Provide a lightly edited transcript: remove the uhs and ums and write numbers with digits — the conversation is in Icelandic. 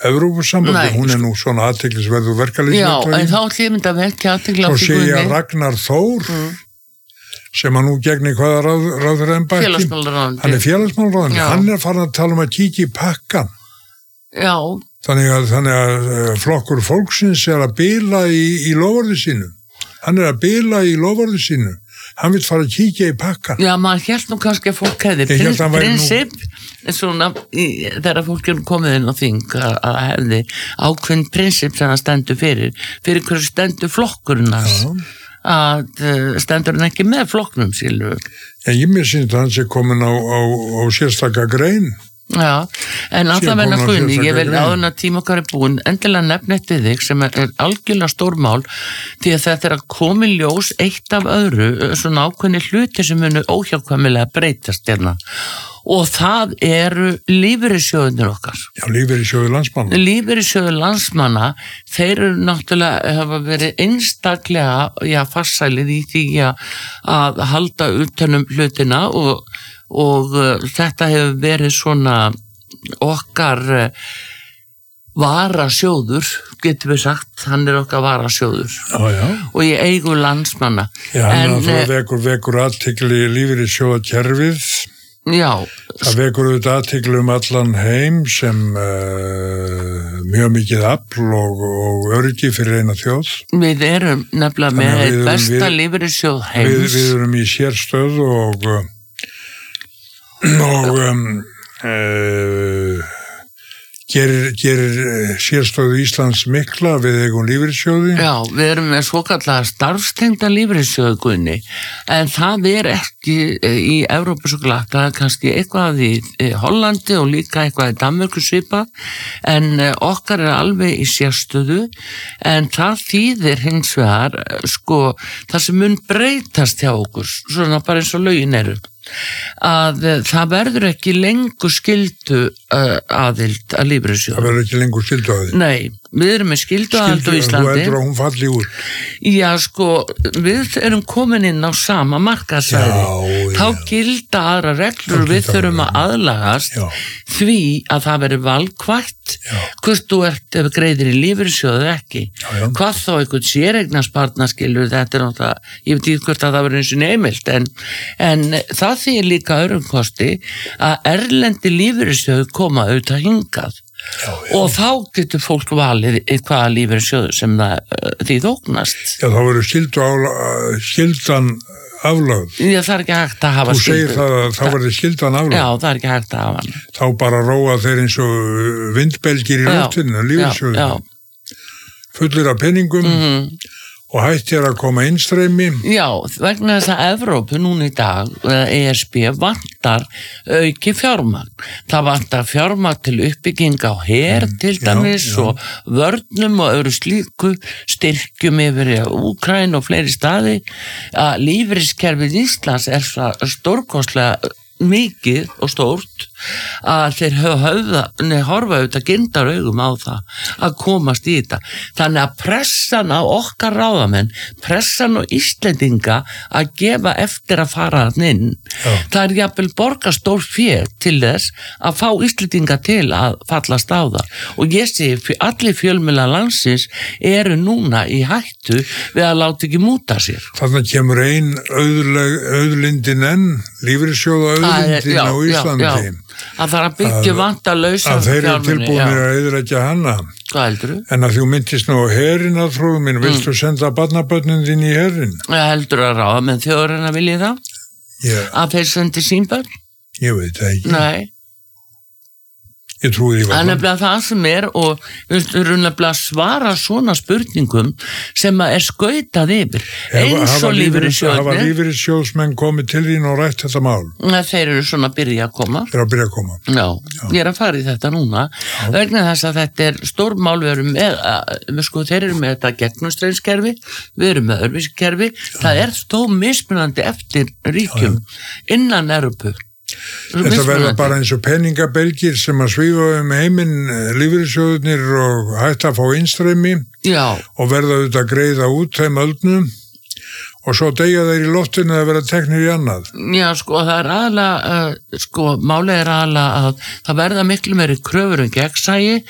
Evrópusambandi, hún nú svona athyglisverður verkalýðsleiðtogi. Já, en þá hlýmynd að vekja athygli á Svo sé ég að Ragnar Þór, sem að nú gegni hvaða ráðherraembætti. Félagsmálaráðuneyti. Hann félagsmálaráðuneyti. Hann farin að tala að kíkja í pakkan. Já. Þannig að flokkur fólksins að bila í loforði sínu. Hann að bila í loforði sínu. Hann vil fara að kíkja í pakkan. Já, maður hélt nú kannski að fólk hefði prinsip, svona þegar fólk komið inn á þing að hefði ákveðin prinsip sem það stendur fyrir hverju stendur flokkurinn hans. Að stendur hann ekki með flokknum, Silfur. Já, ég mér syns að hann sé komin á sérstaka grein. Já, en alltaf venna Guðni, ég vil áðun að tíma okkar búin endilega nefna eitt við þig sem er algjörlega stórmál því að þetta að koma í ljós eitt af öðru svona ákveðni hluti sem munu óhjákvæmilega breytast hérna og það eru lífeyrissjóðirnir okkar. Já, lífeyrissjóðir landsmanna. Lífeyrissjóðir landsmanna, þeir eru náttúrulega hafa verið einstaklega farsælir í því að halda utanum hlutina og þetta hefur verið svona okkar varasjóður, getur við sagt, hann er okkar varasjóður og í eigu landsmanna. Já, hann vekur athygli lífeyrissjóðakerfið. Já. Það vekur auðvitað athygli allan heim sem mjög mikið afl og öryggi fyrir eina þjóð. Við erum nefnilega með eitt besta lífeyrissjóð heims. Við erum í sérstöð og gerir sérstöðu Íslands mikla við eigum lífeyrissjóði. Já, við erum með svokallaða starfstengda lífeyrissjóði, Guðni, en það er ekki í Evrópu svo glatt, það er kannski eitthvað í Hollandi og líka eitthvað í Danmörku svipað, en okkar er alveg í sérstöðu, en það þýðir hins vegar, það sem mun breytast hjá okkur, svona bara eins og lögin eru. Að það verður ekki lengur skyldu aðild að lífeyrissjóði. Það verður ekki lengur skyldu aðild? Nei, við erum með skyldu aðild á Íslandi. Þú heldur að hún falli út? Já, við erum komin inn á sama markaðsvæði. Þá gilda aðra reglur, við þurfum að aðlagast því að það verður valkvætt hvort þú ert greiðir í lífeyrissjóði ekki. Hvað þá einhvern séreignarsparnaskilur, þetta er náttúrulega, ég veit ekki hvort að það verður eins og neymilt, en það þýðir líka öðrum kosti að erlendi lífeyrissjóði koma auðvitað hingað og þá getur fólk valið hvaða lífeyrissjóður sem því þóknast. Já, þá verður skyldan aflögð. Já, það er ekki hægt að hafa skyldu. Þú segir það að þá verður skyldan aflögð. Já, það er ekki hægt að hafa hann. Þá bara róa þeir eins og vindbelgir í loftinu, lífeyrissjóði. Fullir af peningum og hætti að koma innstreymi. Já, vegna þess að Evrópu núna í dag, ESB, vantar auki fjármagn. Það vantar fjármagn til uppbygging á her til dæmis og vörnum og öðru slíku, styrkjum yfir í Úkraínu og fleiri staði. Lífeyriskerfið Íslands er stórkostlega mikið og stórt að þeir horfa auðvitað gindaraugum á það að komast í þetta. Þannig að pressan á okkar ráðamenn, pressan á Íslendinga að gefa eftir að fara þarna inn. Það er jafnvel borga stór fé til þess að fá Íslendinga til að fallast á það. Og ég segi, allir fjölmiðla landsins eru núna í hættu við að láta ekki múta sér. Þannig kemur ein auðlindin lífeyrissjóða auðlindin á Íslandi. Að það er að byggja vantalausa að þeir eru tilbúinir að eyðileggja hana. Hvað heldur þú? En að þú myndist nú á herinn að frúðu minn, viltu senda barnabörnin þín í herinn? Heldur að ráða með þjóðurinn að vilja það? Að þeir sendi sín börn? Ég veit það ekki. Nei. Ég trúi því Það er nefnilega það sem er og við erum nefnilega að svara svona spurningum sem er skautað yfir. Eins og lífeyrissjóðnir. Hafa lífeyrissjóðsmenn komið til þín og rætt þetta mál? Þeir eru svona að byrja að koma. Þeir eru að byrja að koma? Já, ég er að fara í þetta núna. Vegna þess að þetta er stór mál, við erum með, þeir eru með þetta gegnumstreymiskerfi, við erum með öðruvískerfi. Það er þó mismunandi eftir ríkjum innan Evrópu. Þetta verða bara eins og peningabelgir sem að svífa heiminn lífeyrissjóðunir og hætta að fá innstreymi og verða auðvitað að greiða út þeim öldnum og svo deyja þeir í loftinu að vera teknir í annað. Já, það er aðalega, málið er aðalega að það verða miklu meiri kröfur gegnsæi